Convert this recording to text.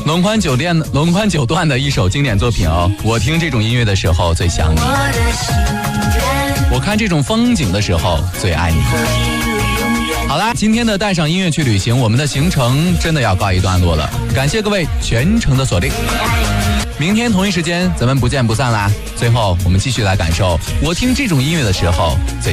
龙宽九段的一首经典作品哦。我听这种音乐的时候最想你，我看这种风景的时候最爱你。好啦，今天的带上音乐去旅行，我们的行程真的要告一段落了。感谢各位全程的锁定，明天同一时间咱们不见不散啦。最后我们继续来感受我听这种音乐的时候最